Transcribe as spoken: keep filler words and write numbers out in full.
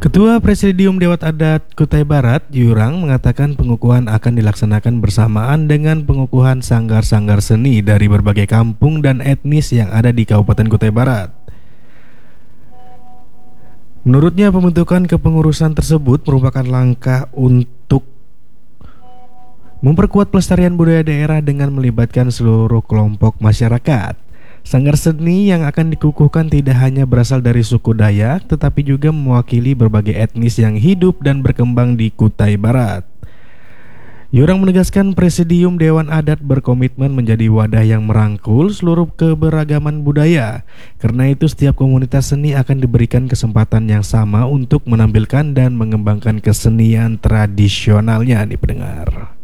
Ketua Presidium Dewan Adat Kutai Barat, Yurang, mengatakan pengukuhan akan dilaksanakan bersamaan dengan pengukuhan sanggar-sanggar seni dari berbagai kampung dan etnis yang ada di Kabupaten Kutai Barat. Menurutnya, pembentukan kepengurusan tersebut merupakan langkah untuk memperkuat pelestarian budaya daerah dengan melibatkan seluruh kelompok masyarakat. Sanggar seni yang akan dikukuhkan tidak hanya berasal dari suku Dayak, tetapi juga mewakili berbagai etnis yang hidup dan berkembang di Kutai Barat. Yurang menegaskan Presidium Dewan Adat berkomitmen menjadi wadah yang merangkul seluruh keberagaman budaya. Karena itu setiap komunitas seni akan diberikan kesempatan yang sama untuk menampilkan dan mengembangkan kesenian tradisionalnya nih pendengar.